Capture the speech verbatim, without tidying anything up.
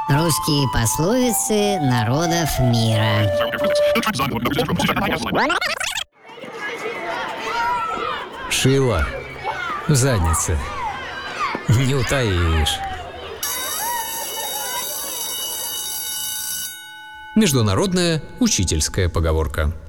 Русские пословицы народов мира. Шило в заднице не утаишь. Международная учительская поговорка.